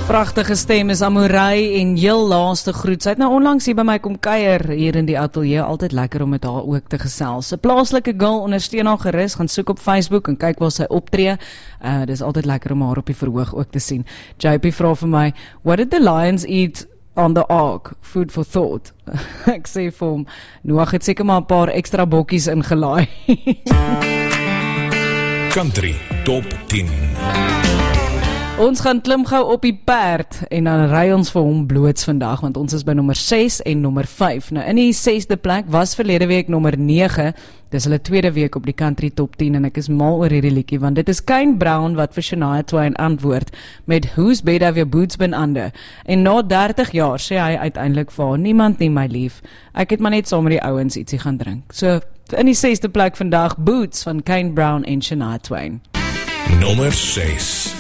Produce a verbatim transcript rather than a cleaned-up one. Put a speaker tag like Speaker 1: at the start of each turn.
Speaker 1: Pragtige stem is Amorey en heel laaste groet. Sy het nou onlangs hier by my kom kuier hier in die ateljee. Altyd lekker om met haar ook te gesels. 'n Plaaslike girl, ondersteun haar gerus, gaan soek op Facebook en kyk waar sy optree. Uh, dis altyd lekker om haar op die verhoog ook te sien. J P vra vir my, what did the lions eat on the ark? Food for thought. Ek sê vir hom, Noag het seker maar 'n paar ekstra bokkies ingelaai.
Speaker 2: Country Top tien.
Speaker 1: Ons gaan klim gou op die perd en dan ry ons vir hom bloots vandag, want ons is by nommer ses en nommer vyf. Nou in die sesde plek was verlede week nommer nege. Dis hulle tweede week op die Country Top tien en ek is mal oor hierdie liedjie, want dit is Kane Brown wat vir Shania Twain antwoord met Whose Bed Have Your Boots Been Under? En na dertig jaar sê hy uiteindelik vir haar, niemand nie my lief. Ek het maar net saam met die ouens ietsie gaan drink. So in die sesde plek vandag, Boots van Kane Brown en Shania Twain.
Speaker 2: Nommer ses.